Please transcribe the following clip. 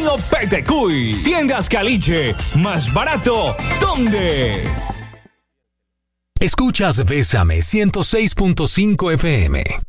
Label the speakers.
Speaker 1: Avenida Petecuy. Tiendas Caliche. Más barato. ¿Dónde?
Speaker 2: Escuchas Bésame 106.5 FM.